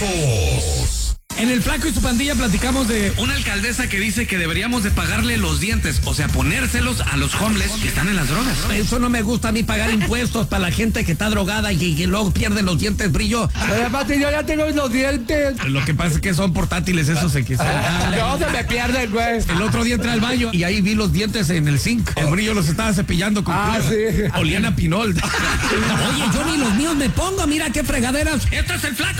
Flacos. En el Flaco y su pandilla platicamos de una alcaldesa que dice que deberíamos de pagarle los dientes, o sea, ponérselos a los homeless que están en las drogas. Eso no me gusta a mí, pagar impuestos para la gente que está drogada y luego pierde los dientes, brillo. Además, yo ya tengo los dientes. Lo que pasa es que son portátiles, esos se No, se me pierden, güey. El otro día entré al baño y ahí vi los dientes en el zinc. El brillo los estaba cepillando con cuidado. Sí. Olían a pinol. Oye, yo ni los míos me pongo, mira qué fregaderas. ¡Esto es el Flaco!